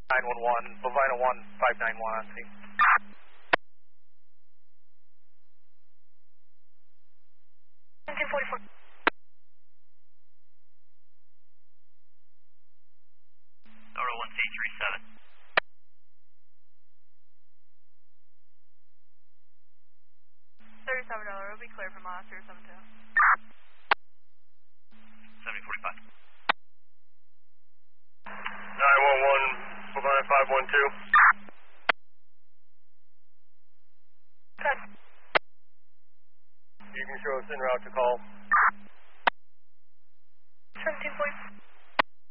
911, Bovina 1591 on scene. 244. Nora 1C37. $37. It'll be clear from us, 072. 7045. 911, Bovina 512. Good. You can show us en route to call.